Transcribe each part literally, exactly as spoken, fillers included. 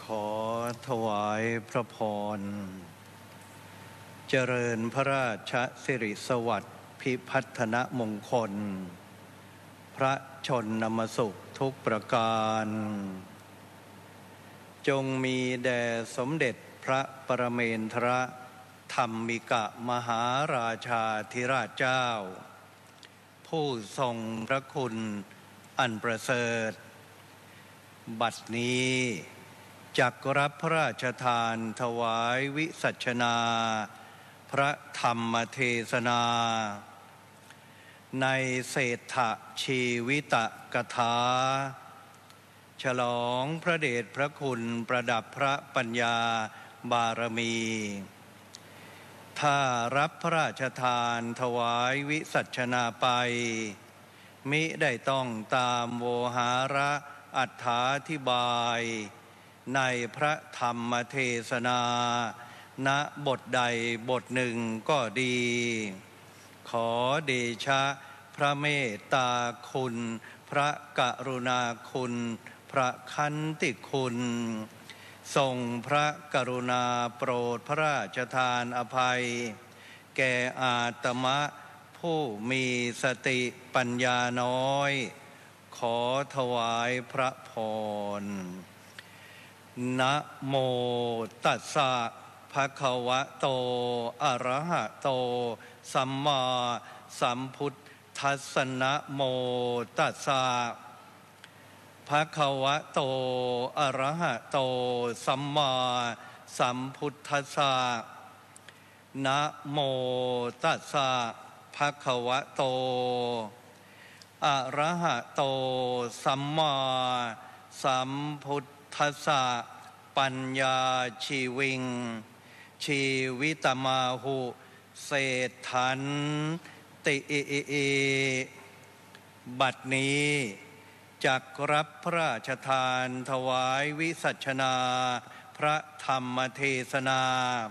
ขอถวายพระพรเจริญพระราชสิริสวัสดิ์พิพัฒนมงคลพระชนมสุขทุกประการจงมีแด่สมเด็จพระปรเมนทรธรรมิกมหาราชาธิราชเจ้าผู้ทรงพระคุณอันประเสริฐบัดนี้จักรับพระราชทานถวายวิสัชนาพระธรรมเทศนาในเศรษฐชีวิตกถาฉลองพระเดชพระคุณประดับพระปัญญาบารมีถ้ารับพระราชทานถวายวิสัชนาไปมิได้ต้องตามโวหาระอรรถาธิบายในพระธรรมเทศนาณบทใดบทหนึ่งก็ดีขอเดชะพระเมตตาคุณพระกรุณาคุณพระขันติคุณทรงพระกรุณาโปรดพระราชทานอภัยแก่อาตมะผู้มีสติปัญญาน้อยขอถวายพระพรนะโมตัสสะภะคะวะโตอะระหะโตสัมมาสัมพุทธัสสะนะโมตัสสะภะคะวะโตอะระหะโตสัมมาสัมพุทธัสสะนะโมตัสสะภะคะวะโตอะระหะโตสัมมาสัมพุทธัสสะปัญญาชีวิงชีวิตมาหุเศรษฐันติบัดนี้จักรับพระราชทานถวายวิสัชนาพระธรรมเทศนา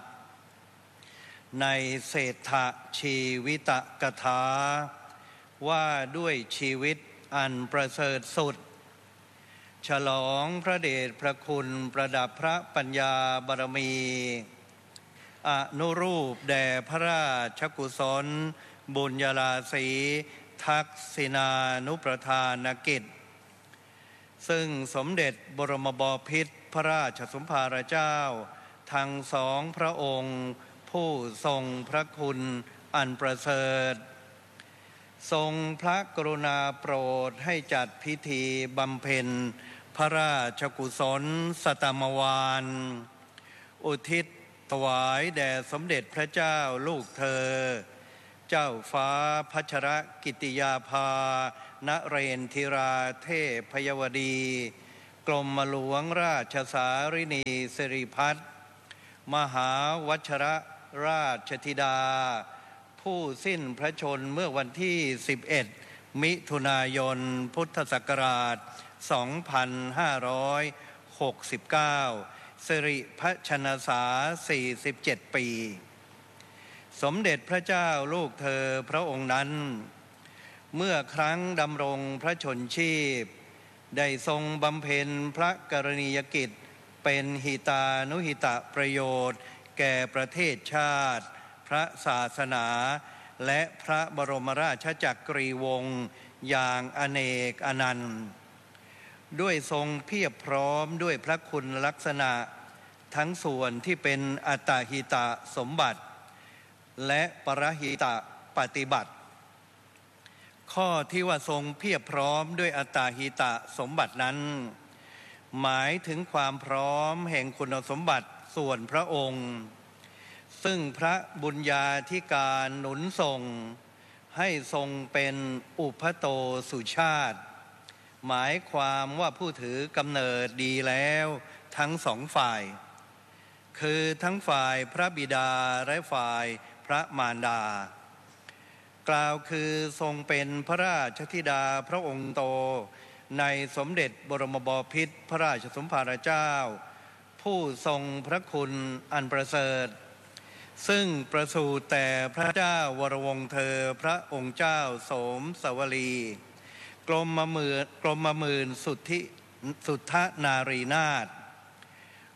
ในเศรษฐชีวิตกถาว่าด้วยชีวิตอันประเสริฐสุดฉลองพระเดชพระคุณประดับพระปัญญาบารมีอนุรูปแด่พระราชกุศลบุญญาราศีทักษิณานุประธานกิจซึ่งสมเด็จบรมบพิตรพระราชสมภารเจ้าทั้งสองพระองค์ผู้ทรงพระคุณอันประเสริฐทรงพระกรุณาโปรดให้จัดพิธีบำเพ็ญพระราชกุศลสตมวาลอุทิศถวายแด่สมเด็จพระเจ้าลูกเธอเจ้าฟ้าพัชรกิติยาภานเรนทิราเทพยวดีกรมหลวงราชสารินีสิริพัฒน์มหาวัชรราชธิดาผู้สิ้นพระชนเมื่อวันที่สิบเอ็ดมิถุนายนพุทธศักราชสองพันห้าร้อยหกสิบเก้าสิริพชนสาสี่สิบเจ็ดปีสมเด็จพระเจ้าลูกเธอพระองค์นั้นเมื่อครั้งดำรงพระชนชีพได้ทรงบำเพ็ญพระกรณียกิจเป็นหิตานุหิตประโยชน์แก่ประเทศชาติพระศาสนาและพระบรมราชจักรีวงศ์อย่างอเนกอนันต์ด้วยทรงเพียบพร้อมด้วยพระคุณลักษณะทั้งส่วนที่เป็นอัตตหิตสมบัติและปรหิตปฏิบัติข้อที่ว่าทรงเพียบพร้อมด้วยอัตตหิตสมบัตินั้นหมายถึงความพร้อมแห่งคุณสมบัติส่วนพระองค์ซึ่งพระบุญญาธิการหนุนส่งให้ทรงเป็นอุปโตสุชาติหมายความว่าผู้ถือกำเนิดดีแล้วทั้งสองฝ่ายคือทั้งฝ่ายพระบิดาและฝ่ายพระมารดากล่าวคือทรงเป็นพระราชธิดาพระองค์โตในสมเด็จบรมบพิตรพระราชสมภารเจ้าผู้ทรงพระคุณอันประเสริฐซึ่งประสูติแต่พระเจ้าวรวงศ์เธอพระองค์เจ้าโสมสวลีกรมหมื่นกรมหมื่นสุทธิสุทธนารีนาถ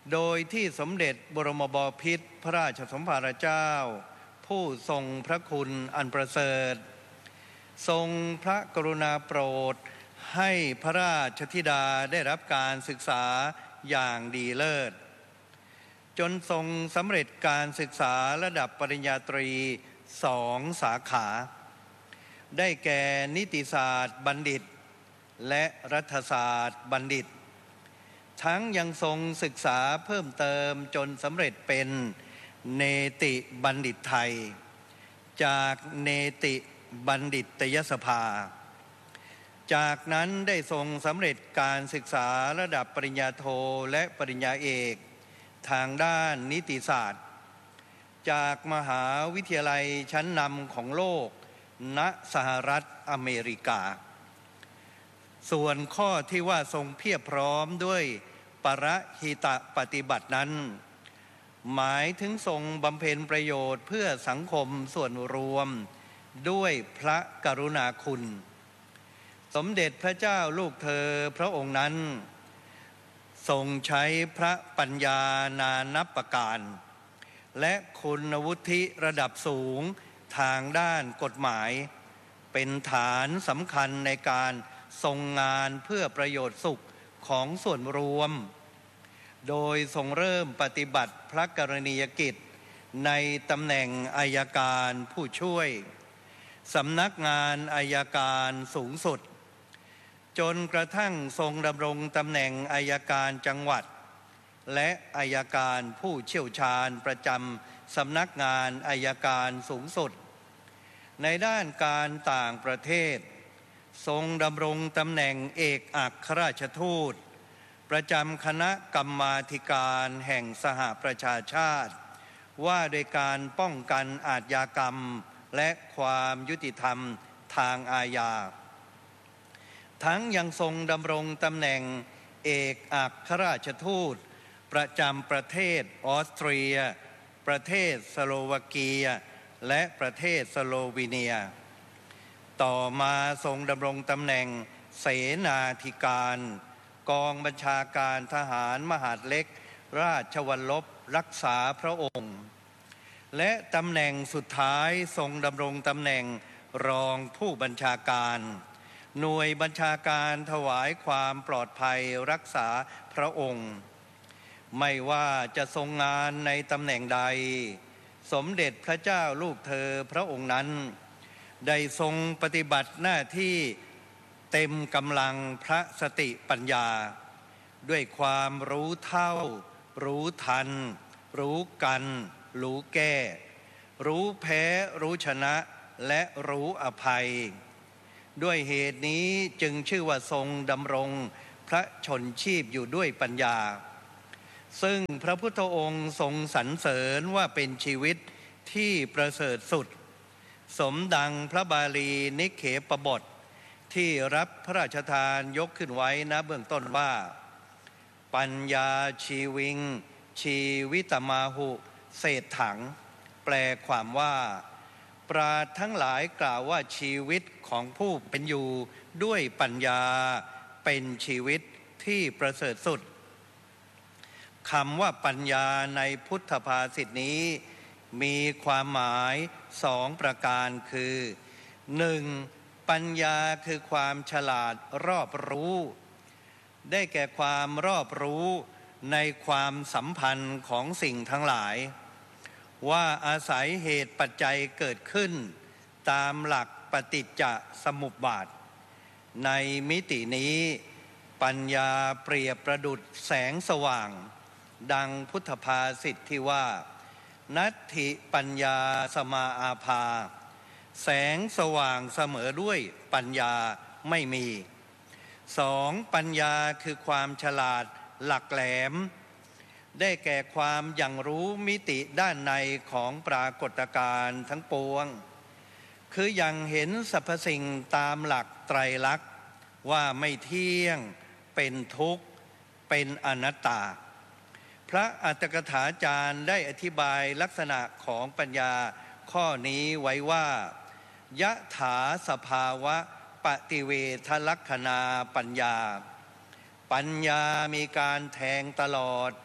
โดยที่สมเด็จบรมบพิตรพระราชสมภารเจ้าผู้ทรงพระคุณอันประเสริฐทรงพระกรุณาโปรดให้พระราชธิดาได้รับการศึกษาอย่างดีเลิศจนทรงสำเร็จการศึกษาระดับปริญญาตรีสองสาขาได้แก่นิติศาสตร์บัณฑิตและรัฐศาสตร์บัณฑิตทั้งยังทรงศึกษาเพิ่มเติมจนสำเร็จเป็นเนติบัณฑิตไทยจากเนติบัณฑิตยสภาจากนั้นได้ทรงสำเร็จการศึกษาระดับปริญญาโทและปริญญาเอกทางด้านนิติศาสตร์จากมหาวิทยาลัยชั้นนำของโลกณสหรัฐอเมริกาส่วนข้อที่ว่าทรงเพียบพร้อมด้วยปรหิตปฏิบัตินั้นหมายถึงทรงบำเพ็ญประโยชน์เพื่อสังคมส่วนรวมด้วยพระกรุณาคุณสมเด็จพระเจ้าลูกเธอพระองค์นั้นทรงใช้พระปัญญานานับประการและคุณวุฒิระดับสูงทางด้านกฎหมายเป็นฐานสำคัญในการทรงงานเพื่อประโยชน์สุขของส่วนรวมโดยทรงเริ่มปฏิบัติพระกรณียกิจในตำแหน่งอัยการผู้ช่วยสำนักงานอัยการสูงสุดจนกระทั่งทรงดำรงตำแหน่งอัยการจังหวัดและอัยการผู้เชี่ยวชาญประจำสำนักงานอัยการสูงสุดในด้านการต่างประเทศทรงดำรงตำแหน่งเอกอัครราชทูตประจำคณะกรรมาธิการแห่งสหประชาชาติว่าโดยการป้องกันอาชญากรรมและความยุติธรรมทางอาญาทั้งยังทรงดำรงตำแหน่งเอกอัครราชทูตประจำประเทศออสเตรียประเทศสโลวาเกียและประเทศสโลวีเนียต่อมาทรงดำรงตำแหน่งเสนาธิการกองบัญชาการทหารมหาดเล็กราชวัลลบรักษาพระองค์และตำแหน่งสุดท้ายทรงดำรงตำแหน่งรองผู้บัญชาการหน่วยบัญชาการถวายความปลอดภัยรักษาพระองค์ไม่ว่าจะทรงงานในตำแหน่งใดสมเด็จพระเจ้าลูกเธอพระองค์นั้นได้ทรงปฏิบัติหน้าที่เต็มกำลังพระสติปัญญาด้วยความรู้เท่ารู้ทันรู้กันรู้แก้รู้แพ้รู้ชนะและรู้อภัยด้วยเหตุนี้จึงชื่อว่าทรงดำรงพระชนชีพอยู่ด้วยปัญญาซึ่งพระพุทธองค์ทรงสรรเสริญว่าเป็นชีวิตที่ประเสริฐสุดสมดังพระบาลีนิเขปบทที่รับพระราชทานยกขึ้นไว้ณเบื้องต้นว่าปัญญาชีวิงชีวิตมาหุเศษถังแปลความว่าปราชญ์ทั้งหลายกล่าวว่าชีวิตของผู้เป็นอยู่ด้วยปัญญาเป็นชีวิตที่ประเสริฐสุดคำว่าปัญญาในพุทธภาษิตนี้มีความหมายสองประการคือหนึ่งปัญญาคือความฉลาดรอบรู้ได้แก่ความรอบรู้ในความสัมพันธ์ของสิ่งทั้งหลายว่าอาศัยเหตุปัจจัยเกิดขึ้นตามหลักปฏิจจสมุปบาทในมิตินี้ปัญญาเปรียบประดุจแสงสว่างดังพุทธภาษิตที่ว่านัตถิปัญญาสมาอาภาแสงสว่างเสมอด้วยปัญญาไม่มีสองปัญญาคือความฉลาดหลักแหลมได้แก่ความอย่างรู้มิติด้านในของปรากฏการณ์ทั้งปวงคือยังเห็นสรรพสิ่งตามหลักไตรลักษณ์ว่าไม่เที่ยงเป็นทุกข์เป็นอนัตตาพระอัตถกถาจารย์ได้อธิบายลักษณะของปัญญาข้อนี้ไว้ว่ายะถาสภาวะปฏิเวทลักขณาปัญญาปัญญามีการแทงตลอด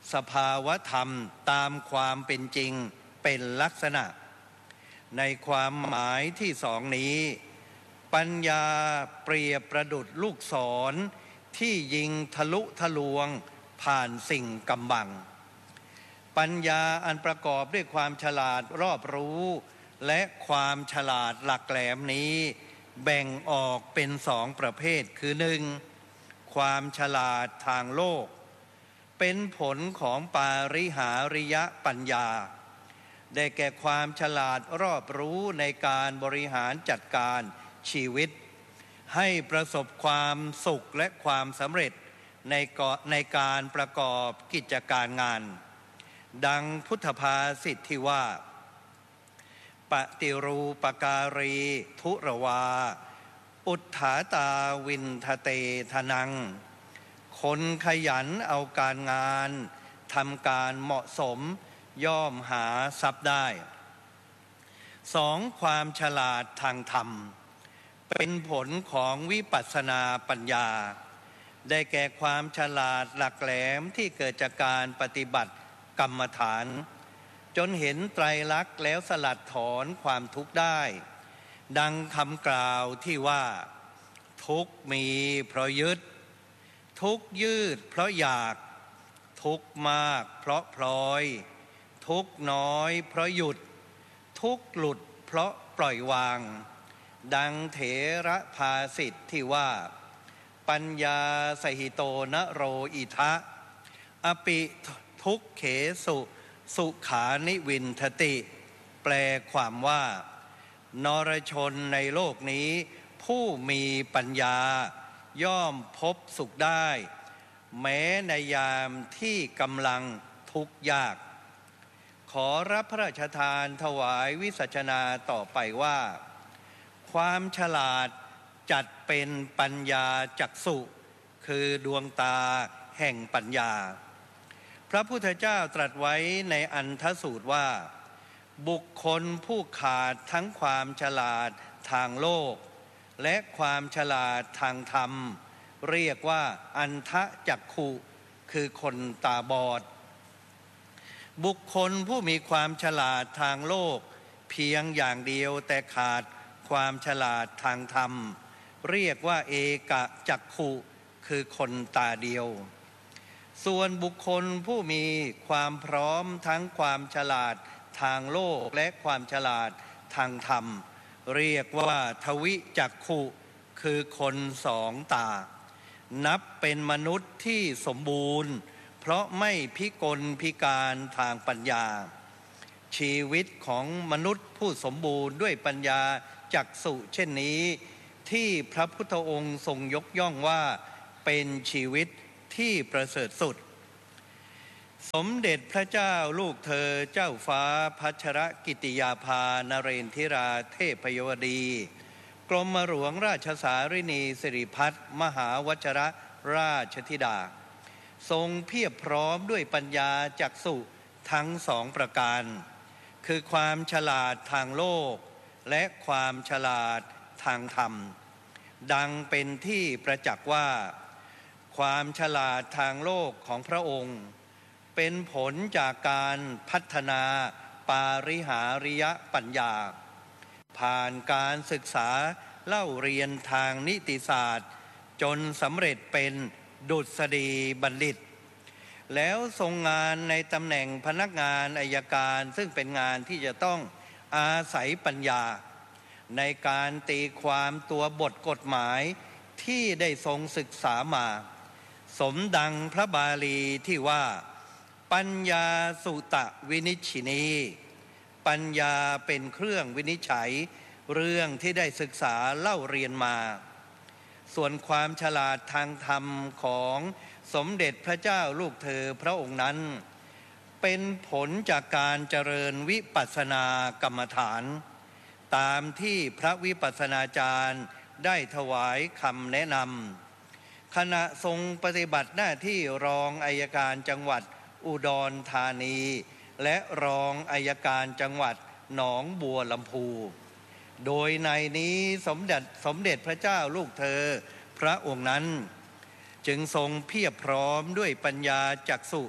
สภาวธรรมตามความเป็นจริงเป็นลักษณะในความหมายที่สองนี้ปัญญาเปรียบประดุจลูกศรที่ยิงทะลุทะลวงผ่านสิ่งกำบังปัญญาอันประกอบด้วยความฉลาดรอบรู้และความฉลาดหลักแหลมนี้แบ่งออกเป็นสองประเภทคือหนึ่งความฉลาดทางโลกเป็นผลของปาริหาริยปัญญาได้แก่ความฉลาดรอบรู้ในการบริหารจัดการชีวิตให้ประสบความสุขและความสำเร็จในในการประกอบกิจการงานดังพุทธภาษิตที่ว่าปฏิรูปการีทุรวาอุทธาตาวินทเตทนังคนขยันเอาการงานทำการเหมาะสมย่อมหาทรัพย์ได้สองความฉลาดทางธรรมเป็นผลของวิปัสสนาปัญญาได้แก่ความฉลาดหลักแหลมที่เกิดจากการปฏิบัติกรรมฐานจนเห็นไตรลักษณ์แล้วสลัดถอนความทุกข์ได้ดังคำกล่าวที่ว่าทุกข์มีเพราะยึดทุกข์ยืดเพราะอยากทุกข์มากเพราะพลอยทุกข์น้อยเพราะหยุดทุกข์หลุดเพราะปล่อยวางดังเถระภาษิตที่ว่าปัญญาสหิโตนโรอิทะอปิทุกเขสุสุขานิวินทติแปลความว่านรชนในโลกนี้ผู้มีปัญญาย่อมพบสุขได้แม้ในยามที่กำลังทุกข์ยากขอรับพระราชทานถวายวิสัชนาต่อไปว่าความฉลาดจัดเป็นปัญญาจักษุคือดวงตาแห่งปัญญาพระพุทธเจ้าตรัสไว้ในอันทสูตรว่าบุคคลผู้ขาดทั้งความฉลาดทางโลกและความฉลาดทางธรรมเรียกว่าอันทะจักขุคือคนตาบอดบุคคลผู้มีความฉลาดทางโลกเพียงอย่างเดียวแต่ขาดความฉลาดทางธรรมเรียกว่าเอกจักขุคือคนตาเดียวส่วนบุคคลผู้มีความพร้อมทั้งความฉลาดทางโลกและความฉลาดทางธรรมเรียกว่าทวิจักขุคือคนสองตานับเป็นมนุษย์ที่สมบูรณ์เพราะไม่พิกลพิการทางปัญญาชีวิตของมนุษย์ผู้สมบูรณ์ด้วยปัญญาจักษุเช่นนี้ที่พระพุทธองค์ทรงยกย่องว่าเป็นชีวิตที่ประเสริฐสุดสมเด็จพระเจ้าลูกเธอเจ้าฟ้าพัชรกิติยาภานเรนทิราเทพยวดีกรมหลวงราชสารินีสิริพัฒน์มหาวชรราชธิดาทรงเพียบพร้อมด้วยปัญญาจักษุทั้งสองประการคือความฉลาดทางโลกและความฉลาดทางธรรมดังเป็นที่ประจักษ์ว่าความฉลาดทางโลกของพระองค์เป็นผลจากการพัฒนาปาริหาริยปัญญาผ่านการศึกษาเล่าเรียนทางนิติศาสตร์จนสำเร็จเป็นดุษฎีบัณฑิตแล้วทรงงานในตำแหน่งพนักงานอัยการซึ่งเป็นงานที่จะต้องอาศัยปัญญาในการตีความตัวบทกฎหมายที่ได้ทรงศึกษามาสมดังพระบาลีที่ว่าปัญญาสุตะวินิชชินีปัญญาเป็นเครื่องวินิจฉัยเรื่องที่ได้ศึกษาเล่าเรียนมาส่วนความฉลาดทางธรรมของสมเด็จพระเจ้าลูกเธอพระองค์นั้นเป็นผลจากการเจริญวิปัสสนากรรมฐานตามที่พระวิปัสสนาจารย์ได้ถวายคำแนะนำขณะทรงปฏิบัติหน้าที่รองอัยการจังหวัดอุดรธานีและรองอัยการจังหวัดหนองบัวลำพูโดยในนี้สมเด็จสมเด็จพระเจ้าลูกเธอพระองค์นั้นจึงทรงเพียบพร้อมด้วยปัญญาจักษุ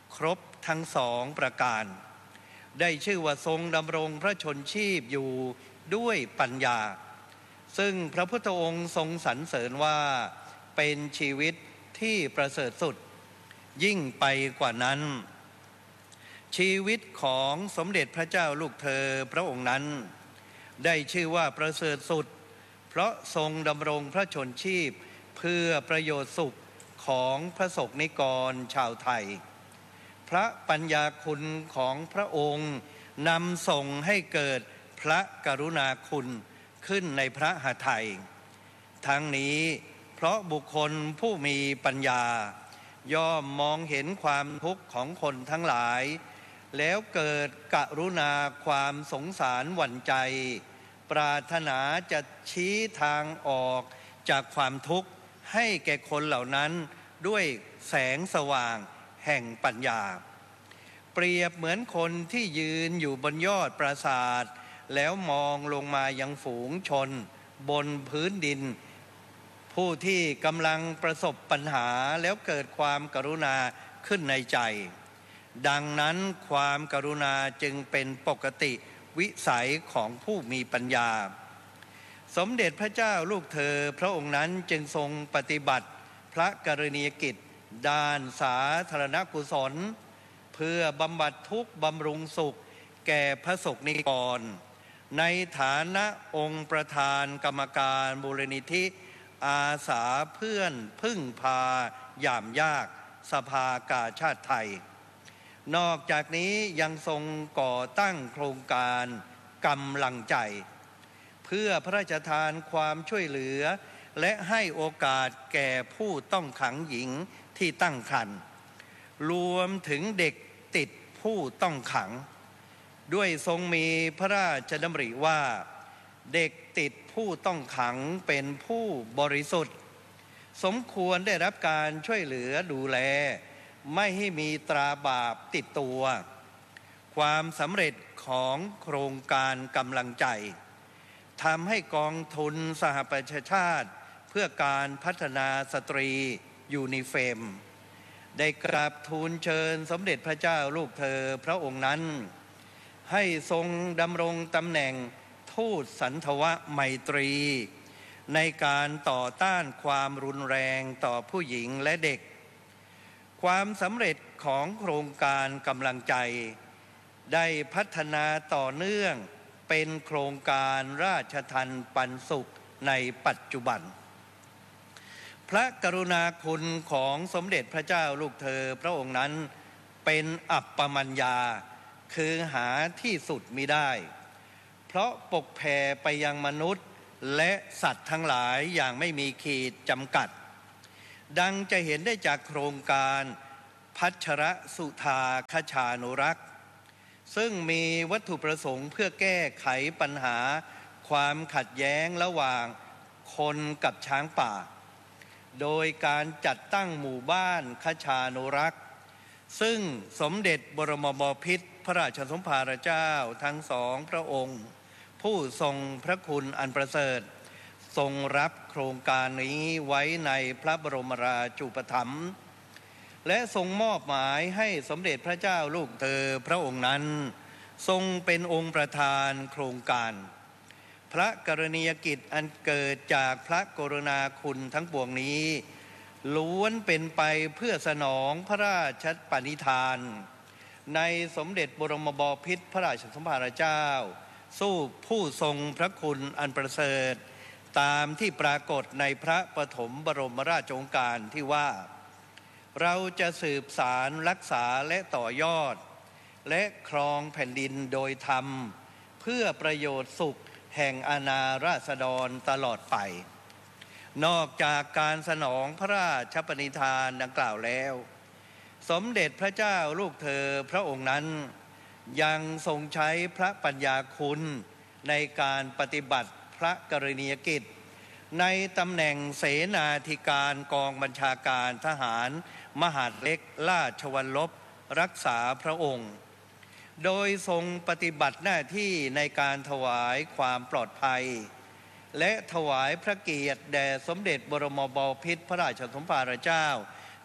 ครบทั้งสองประการได้ชื่อว่าทรงดำรงพระชนชีพอยู่ด้วยปัญญาซึ่งพระพุทธองค์ทรงสรรเสริญว่าเป็นชีวิตที่ประเสริฐสุดยิ่งไปกว่านั้นชีวิตของสมเด็จพระเจ้าลูกเธอพระองค์นั้นได้ชื่อว่าประเสริฐสุดเพราะทรงดำรงพระชนชีพเพื่อประโยชน์สุขของพระสงฆ์นิกรชาวไทยพระปัญญาคุณของพระองค์นำส่งให้เกิดพระกรุณาคุณขึ้นในพระหทัยทั้งนี้เพราะบุคคลผู้มีปัญญาย่อมมองเห็นความทุกข์ของคนทั้งหลายแล้วเกิดกรุณาความสงสารหวั่นใจปรารถนาจะชี้ทางออกจากความทุกข์ให้แก่คนเหล่านั้นด้วยแสงสว่างแห่งปัญญาเปรียบเหมือนคนที่ยืนอยู่บนยอดปราสาทแล้วมองลงมายังฝูงชนบนพื้นดินผู้ที่กำลังประสบปัญหาแล้วเกิดความกรุณาขึ้นในใจดังนั้นความกรุณาจึงเป็นปกติวิสัยของผู้มีปัญญาสมเด็จพระเจ้าลูกเธอพระองค์นั้นจึงทรงปฏิบัติพระกรณียกิจด้านสาธารณกุศลเพื่อบำบัดทุกข์บำรุงสุขแก่พระสงฆ์นิกรในฐานะองค์ประธานกรรมการมูลนิธิอาสาเพื่อนพึ่งพายามยากสภากาชาติไทยนอกจากนี้ยังทรงก่อตั้งโครงการกำลังใจเพื่อพระราชทานความช่วยเหลือและให้โอกาสแก่ผู้ต้องขังหญิงที่ตั้งครรภ์รวมถึงเด็กติดผู้ต้องขังด้วยทรงมีพระราชดำริว่าเด็กติดผู้ต้องขังเป็นผู้บริสุทธิ์สมควรได้รับการช่วยเหลือดูแลไม่ให้มีตราบาปติดตัวความสำเร็จของโครงการกำลังใจทำให้กองทุนสหประชาชาติเพื่อการพัฒนาสตรียูนิเฟมได้กราบทูลเชิญสมเด็จพระเจ้าลูกเธอพระองค์นั้นให้ทรงดำรงตำแหน่งทูตสันทวไมตรีในการต่อต้านความรุนแรงต่อผู้หญิงและเด็กความสำเร็จของโครงการกำลังใจได้พัฒนาต่อเนื่องเป็นโครงการราชทัณฑ์ปันสุขในปัจจุบันพระกรุณาคุณของสมเด็จพระเจ้าลูกเธอพระองค์นั้นเป็นอัปปมัญญาคือหาที่สุดมิได้เพราะปกแผ่ไปยังมนุษย์และสัตว์ทั้งหลายอย่างไม่มีขีดจำกัดดังจะเห็นได้จากโครงการพัชรสุธาคชานุรักษ์ซึ่งมีวัตถุประสงค์เพื่อแก้ไขปัญหาความขัดแย้งระหว่างคนกับช้างป่าโดยการจัดตั้งหมู่บ้านคชานุรักษ์ซึ่งสมเด็จบรมบพิตรพระราชสมภารเจ้าทั้งสองพระองค์ผู้ทรงพระคุณอันประเสริฐทรงรับโครงการนี้ไว้ในพระบรมราชูปถัมภ์และทรงมอบหมายให้สมเด็จพระเจ้าลูกเธอพระองค์นั้นทรงเป็นองค์ประธานโครงการพระกรณียกิจอันเกิดจากพระกรุณาคุณทั้งปวงนี้ล้วนเป็นไปเพื่อสนองพระราชปณิธานในสมเด็จบรมบพิตรพระราชสมภารเจ้าสู้ผู้ทรงพระคุณอันประเสริฐตามที่ปรากฏในพระปฐมบรมราชโองการที่ว่าเราจะสืบสารรักษาและต่อยอดและครองแผ่นดินโดยธรรมเพื่อประโยชน์สุขแห่งอาณาราษฎรตลอดไปนอกจากการสนองพระราชปณิธานดังกล่าวแล้วสมเด็จพระเจ้าลูกเธอพระองค์นั้นยังทรงใช้พระปัญญาคุณในการปฏิบัติพระกรณียกิจในตำแหน่งเสนาธิการกองบัญชาการทหารมหาดเล็กราชวัลลบรักษาพระองค์โดยทรงปฏิบัติหน้าที่ในการถวายความปลอดภัยและถวายพระเกียรติแด่สมเด็จบรมบพิตรพระราชสมภารเจ้า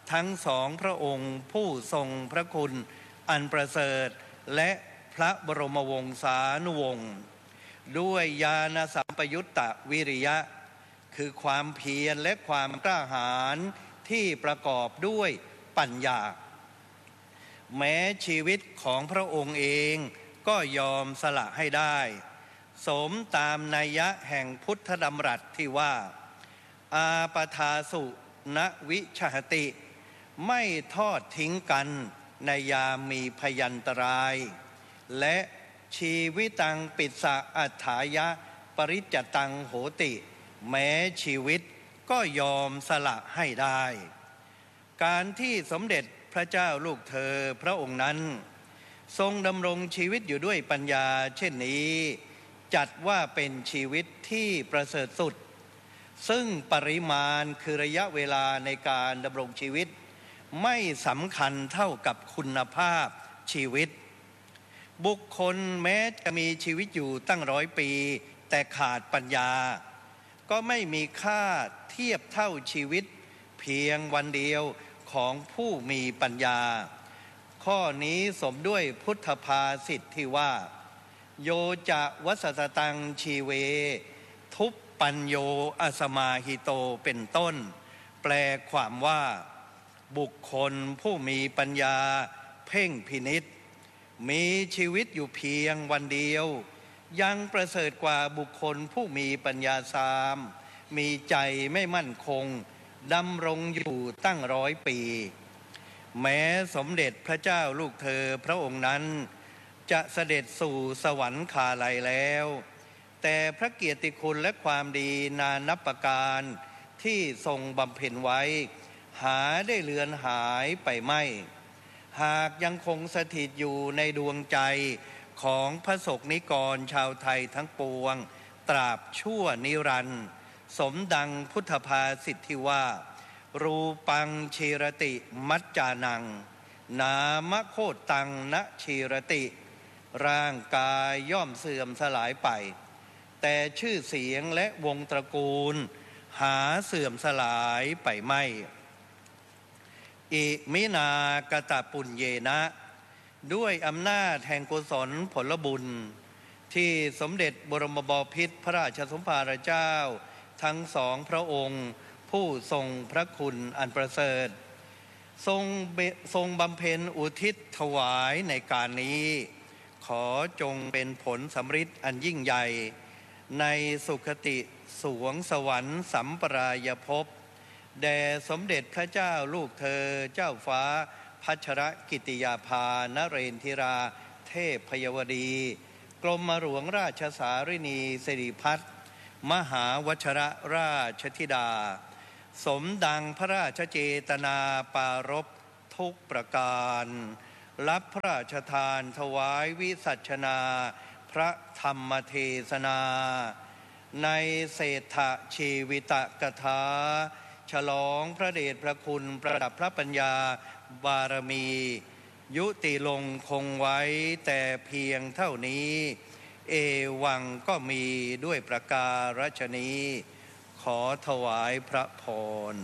ทั้งสองพระองค์ผู้ทรงพระคุณอันประเสริฐและพระบรมวงศานุวงศ์ด้วยญาณสัมปยุตตวิริยะคือความเพียรและความกล้าหาญที่ประกอบด้วยปัญญาแม้ชีวิตของพระองค์เองก็ยอมสละให้ได้สมตามนัยยะแห่งพุทธดำรัสที่ว่าอาปทาสุณวิชหติไม่ทอดทิ้งกันในยามมีพยันตรายและชีวิตังปิสะอัฏฐายะปริจจตังโหติแม้ชีวิตก็ยอมสละให้ได้การที่สมเด็จพระเจ้าลูกเธอพระองค์นั้นทรงดำรงชีวิตอยู่ด้วยปัญญาเช่นนี้จัดว่าเป็นชีวิตที่ประเสริฐสุดซึ่งปริมาณคือระยะเวลาในการดำรงชีวิตไม่สำคัญเท่ากับคุณภาพชีวิตบุคคลแม้จะมีชีวิตอยู่ตั้งร้อยปีแต่ขาดปัญญาก็ไม่มีค่าเทียบเท่าชีวิตเพียงวันเดียวของผู้มีปัญญาข้อนี้สมด้วยพุทธภาษิตที่ว่าโยจะวัสสตังชีเวทุปปัญโยอสมาหิโตเป็นต้นแปลความว่าบุคคลผู้มีปัญญาเพ่งพินิจมีชีวิตอยู่เพียงวันเดียวยังประเสริฐกว่าบุคคลผู้มีปัญญาสามมีใจไม่มั่นคงดำรงอยู่ตั้งร้อยปีแม้สมเด็จพระเจ้าลูกเธอพระองค์นั้นจะเสด็จสู่สวรรคาลัยแล้วแต่พระเกียรติคุณและความดีนานับประการที่ทรงบำเพ็ญไว้หาได้เลือนหายไปไม่หากยังคงสถิตอยู่ในดวงใจของพระสงฆ์นิกรชาวไทยทั้งปวงตราบชั่วนิรันดร์สมดังพุทธภาษิตที่ว่ารูปังชีรติมัจจานังนามโคตังนะชีรติร่างกายย่อมเสื่อมสลายไปแต่ชื่อเสียงและวงตระกูลหาเสื่อมสลายไปไม่อิมินากตปุญเยนะด้วยอำนาจแห่งกุศลผลบุญที่สมเด็จบรมบพิตรพระราชสมภารเจ้าทั้งสองพระองค์ผู้ทรงพระคุณอันประเสริฐทรงทรงบำเพ็ญอุทิศถวายในการนี้ขอจงเป็นผลสำฤทธิ์อันยิ่งใหญ่ในสุคติสวงสวรรค์สัมปรายภพแด่สมเด็จพระเจ้าลูกเธอเจ้าฟ้าพัชรกิติยาภานเรนทิราเทพพยวดีกรมหลวงราชสารินีสิริพัฒน์มหาวชรราชธิดาสมดังพระราชเจตนาปารภทุกประการรับพระราชทานถวายวิสัชนาพระธรรมเทศนาในเศรษฐชีวิตกถาฉลองพระเดชพระคุณประดับพระปัญญาบารมียุติลงคงไว้แต่เพียงเท่านี้เอวังก็มีด้วยประการฉนี้ขอถวายพระพร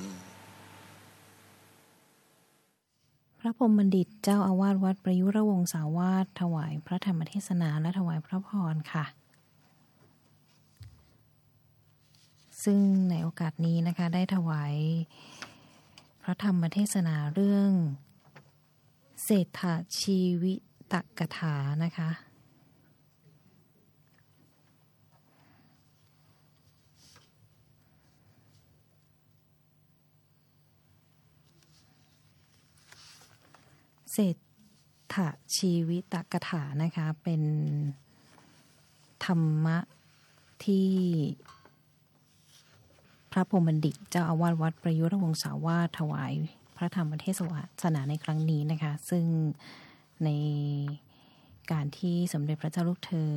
พระพรหมบัณฑิตเจ้าอาวาสวัดประยุรวงศาวาสถวายพระธรรมเทศนาและถวายพระพรค่ะซึ่งในโอกาสนี้นะคะได้ถวายพระธรรมเทศนาเรื่องเศรษฐชีวิตกถานะคะเศรษฐชีวิตกถานะคะเป็นธรรมะที่พระพรหมบัณฑิตเจ้าอาวาสวัดประยุรวงศาวาสถวายพระธรรมเทศนาในครั้งนี้นะคะซึ่งในการที่สมเด็จพระเจ้าลูกเธอ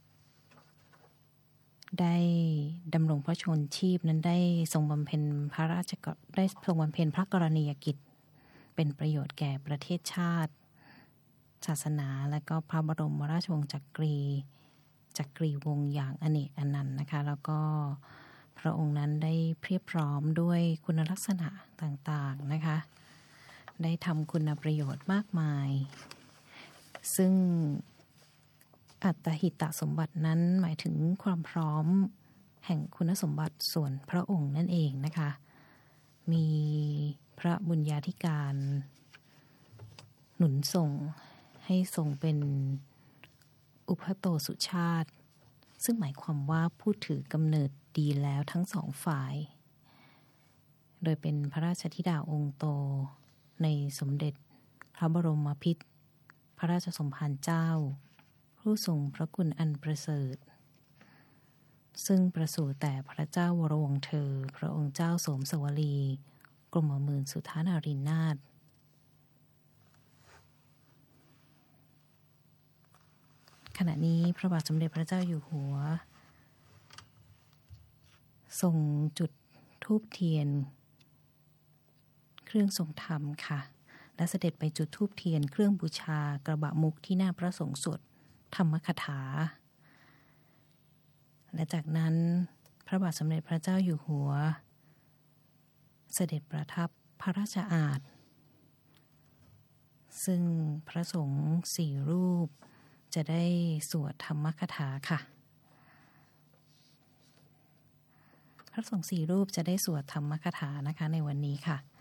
ได้ดำรงพระชนชีพนั้นได้ทรงบำเพ็ญพระราชกได้ทรงบำเพ็ญพระกรณียกิจเป็นประโยชน์แก่ประเทศชาติศาสนาและก็พระบรมราชวงศ์จักรีจักรีวงศ์อย่างอเนกอนันต์นะคะแล้วก็พระองค์นั้นได้เพียบพร้อมด้วยคุณลักษณะต่างๆนะคะได้ทำคุณประโยชน์มากมายซึ่งอัตหิตสมบัตินั้นหมายถึงความพร้อมแห่งคุณสมบัติส่วนพระองค์นั่นเองนะคะมีพระบุญญาธิการหนุนส่งให้ทรงเป็นอุปโตสุชาติซึ่งหมายความว่าผู้ถือกำเนิดดีแล้วทั้งสองฝ่ายโดยเป็นพระราชธิดาองค์โตในสมเด็จพระบรมพิตรพระราชสมภารเจ้าผู้ทรงพระคุณอันประเสริฐซึ่งประสูติแต่พระเจ้าวรวงศ์เธอพระองค์เจ้าโสมสวลีกรมหมื่นสุทธานารีนาถขณะนี้พระบาทสมเด็จพระเจ้าอยู่หัวทรงจุดธูปเทียนเครื่องทรงธรรมค่ะและเสด็จไปจุดธูปเทียนเครื่องบูชากระบะมุกที่หน้าพระสงฆ์สวดธรรมคถาและจากนั้นพระบาทสมเด็จพระเจ้าอยู่หัวเสด็จประทับพระราชอาสน์ซึ่งพระสงฆ์สี่รูปจะได้สวดธรรมคถาค่ะพระสงฆ์สี่รูปจะได้สวดธรรมคถานะคะในวันนี้ค่ะ